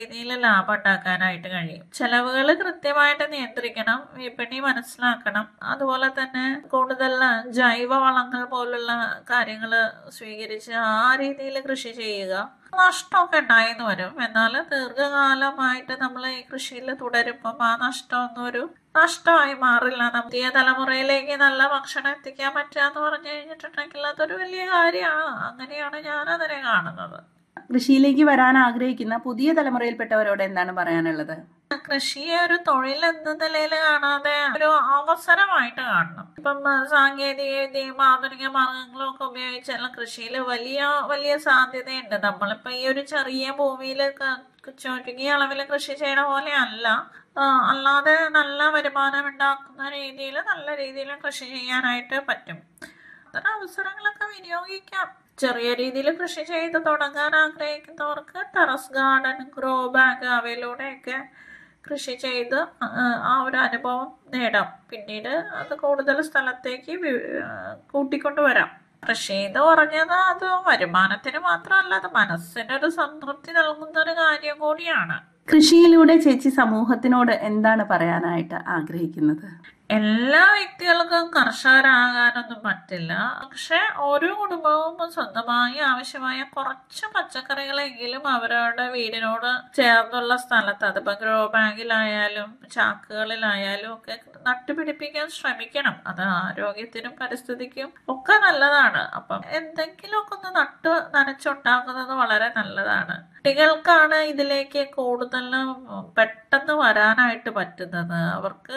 രീതിയിൽ ലാഭം ഉണ്ടാക്കാനായിട്ട് കഴിയും. ചെലവുകൾ കൃത്യമായിട്ട് നിയന്ത്രിക്കണം, വിപണി മനസ്സിലാക്കണം. അതുപോലെ തന്നെ കൂടുതൽ ജൈവ വളങ്ങൾ പോലുള്ള കാര്യങ്ങൾ സ്വീകരിച്ച് ആ രീതിയിൽ കൃഷി ചെയ്യുക. നഷ്ടമൊക്കെ ഉണ്ടായിന്ന് വരും, എന്നാൽ ദീർഘകാലമായിട്ട് നമ്മൾ ഈ കൃഷിയിൽ തുടരുമ്പം ആ നഷ്ടമൊന്നും ഒരു നഷ്ടമായി മാറില്ല. പുതിയ തലമുറയിലേക്ക് നല്ല ഭക്ഷണം എത്തിക്കാൻ പറ്റുക എന്ന് പറഞ്ഞു കഴിഞ്ഞിട്ടുണ്ടെങ്കിൽ അതൊരു വലിയ കാര്യമാണ്. അങ്ങനെയാണ് ഞാൻ അതിനെ കാണുന്നത്. കൃഷിയിലേക്ക് വരാൻ ആഗ്രഹിക്കുന്ന പുതിയ തലമുറയിൽപ്പെട്ടവരോട് എന്താണ് പറയാനുള്ളത്? കൃഷിയെ ഒരു തൊഴിൽ എന്ന നിലയിൽ കാണാതെ ഒരു അവസരമായിട്ട് കാണണം. ഇപ്പം സാങ്കേതിക വിദ്യയും ആധുനിക മാർഗങ്ങളും ഒക്കെ ഉപയോഗിച്ചുള്ള കൃഷിയിൽ വലിയ വലിയ സാധ്യതയുണ്ട്. നമ്മളിപ്പോ ഈ ഒരു ചെറിയ ഭൂമിയിൽ ചുരുങ്ങിയ അളവിൽ കൃഷി ചെയ്യണ പോലെ അല്ല, അല്ലാതെ നല്ല വരുമാനം ഉണ്ടാക്കുന്ന രീതിയിൽ നല്ല രീതിയിൽ കൃഷി ചെയ്യാനായിട്ട് പറ്റും. അത്തരം അവസരങ്ങളൊക്കെ വിനിയോഗിക്കാം. ചെറിയ രീതിയിൽ കൃഷി ചെയ്ത് തുടങ്ങാൻ ആഗ്രഹിക്കുന്നവർക്ക് ടെറസ് ഗാർഡൻ, ഗ്രോ ബാഗ് അവയിലൂടെയൊക്കെ കൃഷി ചെയ്ത് ആ ഒരു അനുഭവം നേടാം. പിന്നീട് അത് കൂടുതൽ സ്ഥലത്തേക്ക് കൂട്ടിക്കൊണ്ടുവരാം. കൃഷി എന്ന് പറഞ്ഞത് അത് വരുമാനത്തിന് മാത്രമല്ല, അത് മനസ്സിനൊരു സംതൃപ്തി നൽകുന്ന ഒരു കാര്യം കൂടിയാണ്. കൃഷിയിലൂടെ ചേച്ചി സമൂഹത്തിനോട് എന്താണ് പറയാനായിട്ട് ആഗ്രഹിക്കുന്നത്? എല്ലാ വ്യക്തികൾക്കും കർഷകരാകാനൊന്നും പറ്റില്ല. പക്ഷെ ഓരോ കുടുംബവും സ്വന്തമായി ആവശ്യമായ കുറച്ച് പച്ചക്കറികളെങ്കിലും അവരവരുടെ വീടിനോട് ചേർന്നുള്ള സ്ഥലത്ത്, അതിപ്പോ ഗ്രോ ബാഗിലായാലും ചാക്കുകളിലായാലും ഒക്കെ നട്ടുപിടിപ്പിക്കാൻ ശ്രമിക്കണം. അത് ആരോഗ്യത്തിനും പരിസ്ഥിതിക്കും ഒക്കെ നല്ലതാണ്. അപ്പം എന്തെങ്കിലുമൊക്കെ ഒന്ന് നനച്ചുണ്ടാക്കുന്നത് വളരെ നല്ലതാണ്. കുട്ടികൾക്കാണ് ഇതിലേക്ക് കൂടുതൽ പെട്ടെന്ന് വരാനായിട്ട് പറ്റുന്നത്. അവർക്ക്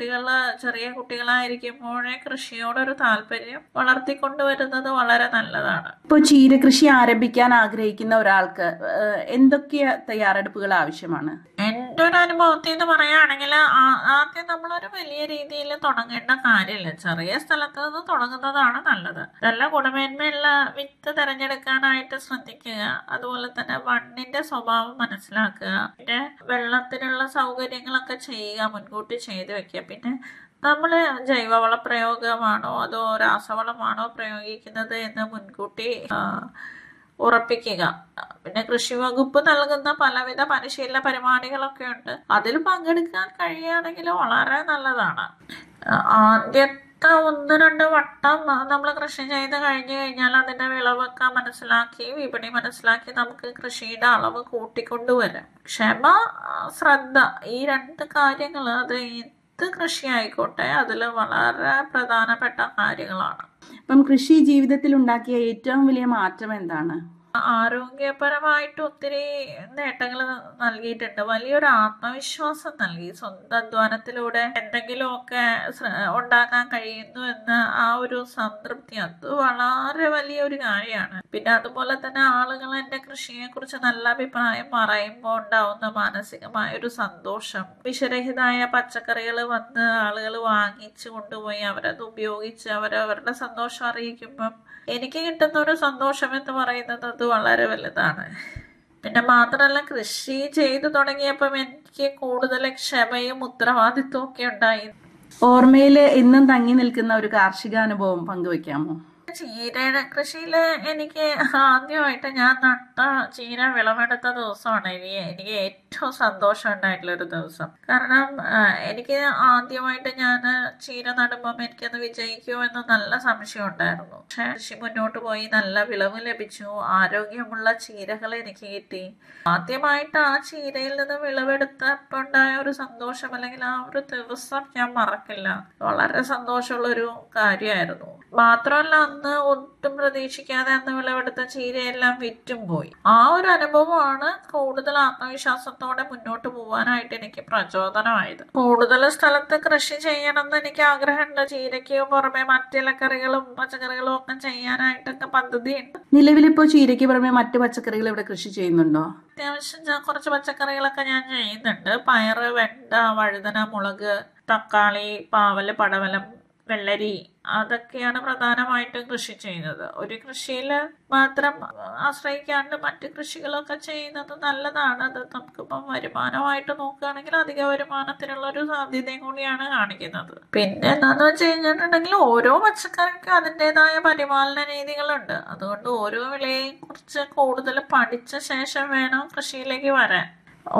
ചെറിയ കുട്ടികളായിരിക്കുമ്പോഴേ കൃഷിയോടൊരു താല്പര്യം വളർത്തിക്കൊണ്ടുവരുന്നത് വളരെ നല്ലതാണ്. ഇപ്പോൾ ചീരകൃഷി ആരംഭിക്കാൻ ആഗ്രഹിക്കുന്ന ഒരാൾക്ക് എന്തൊക്കെ തയ്യാറെടുപ്പുകൾ ആവശ്യമാണ്? എൻ്റെ ഒരു അനുഭവത്തിൽ നിന്ന് പറയുകയാണെങ്കിൽ ആദ്യം നമ്മളൊരു വലിയ രീതിയിൽ തുടങ്ങേണ്ട കാര്യമില്ല. ചെറിയ സ്ഥലത്ത് നിന്ന് തുടങ്ങുന്നതാണ് നല്ലത്. നല്ല ഗുണമേന്മയുള്ള വിത്ത് തിരഞ്ഞെടുക്കാനായിട്ട് ശ്രദ്ധിക്കുക. അതുപോലെ തന്നെ മണ്ണിന്റെ സ്വഭാവം മനസ്സിലാക്കുക. പിന്നെ വെള്ളത്തിനുള്ള സൗകര്യങ്ങളൊക്കെ ചെയ്യുക, മുൻകൂട്ടി ചെയ്തു വെക്കുക. പിന്നെ നമ്മൾ ജൈവവള പ്രയോഗമാണോ അതോ രാസവളമാണോ പ്രയോഗിക്കുന്നത് എന്ന് മുൻകൂട്ടി ഉറപ്പിക്കുക. പിന്നെ കൃഷി വകുപ്പ് നൽകുന്ന പലവിധ പരിശീലന പരിപാടികളൊക്കെ ഉണ്ട്. അതിൽ പങ്കെടുക്കാൻ കഴിയുകയാണെങ്കിൽ വളരെ നല്ലതാണ്. ആദ്യത്തെ 1-2 വട്ടം നമ്മൾ കൃഷി ചെയ്ത് കഴിഞ്ഞു കഴിഞ്ഞാൽ അതിന്റെ വിളവൊക്കെ മനസ്സിലാക്കി, വിപണി മനസ്സിലാക്കി നമുക്ക് കൃഷിയുടെ അളവ് കൂട്ടിക്കൊണ്ടുവരാം. ക്ഷമ, ശ്രദ്ധ, ഈ 2 കാര്യങ്ങൾ അത് എന്ത് കൃഷി ആയിക്കോട്ടെ അതിൽ വളരെ പ്രധാനപ്പെട്ട കാര്യങ്ങളാണ്. അപ്പം കൃഷി ജീവിതത്തിൽ ഉണ്ടാക്കിയ ഏറ്റവും വലിയ മാറ്റം എന്താണ്? ആരോഗ്യപരമായിട്ട് ഒത്തിരി നേട്ടങ്ങൾ നൽകിയിട്ടുണ്ട്. വലിയൊരു ആത്മവിശ്വാസം നൽകി. സ്വന്തം അധ്വാനത്തിലൂടെ എന്തെങ്കിലുമൊക്കെ ഉണ്ടാക്കാൻ കഴിയുന്നു എന്ന ആ ഒരു സംതൃപ്തി, അത് വളരെ വലിയൊരു കാര്യമാണ്. പിന്നെ അതുപോലെ തന്നെ ആളുകൾ എൻ്റെ കൃഷിയെ കുറിച്ച് നല്ല അഭിപ്രായം പറയുമ്പോൾ ഉണ്ടാവുന്ന മാനസികമായ ഒരു സന്തോഷം. വിഷരഹിതമായ പച്ചക്കറികൾ വന്ന് ആളുകൾ വാങ്ങിച്ചു കൊണ്ടുപോയി അവരത് ഉപയോഗിച്ച് അവരവരുടെ സന്തോഷം അറിയിക്കുമ്പം എനിക്ക് കിട്ടുന്ന ഒരു സന്തോഷം എന്ന് പറയുന്നത് അത് വളരെ വലുതാണ്. പിന്നെ മാത്രമല്ല, കൃഷി ചെയ്തു തുടങ്ങിയപ്പം എനിക്ക് കൂടുതൽ ക്ഷമയും ഉത്തരവാദിത്വവും ഒക്കെ ഉണ്ടായി. ഓർമ്മയിൽ എന്നും തങ്ങി നിൽക്കുന്ന ഒരു കാർഷികാനുഭവം പങ്കുവെക്കാമോ? ചീര കൃഷിയിൽ എനിക്ക് ആദ്യമായിട്ട് ഞാൻ നട്ട ചീര വിളവെടുത്ത ദിവസമാണ് എനിക്ക് ഏറ്റവും സന്തോഷം ഉണ്ടായിട്ടുള്ളൊരു ദിവസം. കാരണം എനിക്ക് ആദ്യമായിട്ട് ഞാൻ ചീര നടുമ്പം എനിക്കത് വിജയിക്കുമെന്ന് നല്ല സംശയം ഉണ്ടായിരുന്നു. പക്ഷെ കൃഷി മുന്നോട്ട് പോയി നല്ല വിളവ് ലഭിച്ചു. ആരോഗ്യമുള്ള ചീരകൾ എനിക്ക് കിട്ടി. ആദ്യമായിട്ട് ആ ചീരയിൽ നിന്ന് വിളവെടുത്തപ്പോൾ ഉണ്ടായ ഒരു സന്തോഷം, അല്ലെങ്കിൽ ആ ഒരു ദിവസം ഞാൻ മറക്കില്ല. വളരെ സന്തോഷമുള്ളൊരു കാര്യമായിരുന്നു. മാത്രമല്ല, അന്ന് ഒട്ടും പ്രതീക്ഷിക്കാതെ അന്ന് വിളവെടുത്ത ചീരയെല്ലാം വിറ്റും പോയി. ആ ഒരു അനുഭവമാണ് കൂടുതൽ ആത്മവിശ്വാസത്തോടെ മുന്നോട്ട് പോകാനായിട്ട് എനിക്ക് പ്രചോദനമായത്. കൂടുതൽ സ്ഥലത്ത് കൃഷി ചെയ്യണമെന്ന് എനിക്ക് ആഗ്രഹമുണ്ട്. ചീരയ്ക്ക് പുറമെ മറ്റിലക്കറികളും പച്ചക്കറികളും ഒക്കെ ചെയ്യാനായിട്ടൊക്കെ പദ്ധതിയുണ്ട്. നിലവിലിപ്പോ ചീരയ്ക്ക് പുറമെ മറ്റു പച്ചക്കറികൾ ഇവിടെ കൃഷി ചെയ്യുന്നുണ്ടോ? അത്യാവശ്യം കുറച്ച് പച്ചക്കറികളൊക്കെ ഞാൻ ചെയ്യുന്നുണ്ട്. പയറ്, വെണ്ട, വഴുതന, മുളക്, തക്കാളി, പാവല്, പടവലം, വെള്ളരി, അതൊക്കെയാണ് പ്രധാനമായിട്ടും കൃഷി ചെയ്യുന്നത്. ഒരു കൃഷിയിൽ മാത്രം ആശ്രയിക്കാണ്ട് മറ്റു കൃഷികളൊക്കെ ചെയ്യുന്നത് നല്ലതാണ്. അത് നമുക്കിപ്പം വരുമാനമായിട്ട് നോക്കുകയാണെങ്കിൽ അധിക വരുമാനത്തിനുള്ള ഒരു സാധ്യതയും കൂടിയാണ് കാണിക്കുന്നത്. പിന്നെ എന്താന്ന് വെച്ച് കഴിഞ്ഞിട്ടുണ്ടെങ്കിൽ ഓരോ പച്ചക്കറിക്കും അതിൻ്റെതായ പരിപാലന രീതികളുണ്ട്. അതുകൊണ്ട് ഓരോ വിളയെയും കുറിച്ച് കൂടുതൽ പഠിച്ച ശേഷം വേണം കൃഷിയിലേക്ക് വരാൻ.